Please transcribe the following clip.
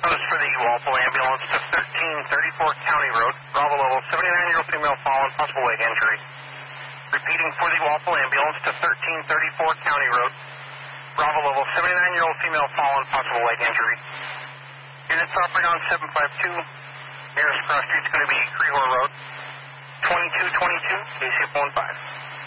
Goes for the Walpole ambulance to 1334 County Road. Bravo level, 79-year-old female fallen, possible leg injury. Repeating for the Walpole ambulance to 1334 County Road. Bravo level, 79-year-old female fallen, possible leg injury. Units operating on 752. Nearest cross street's going to be Crehor Road. 2222, KCF 15.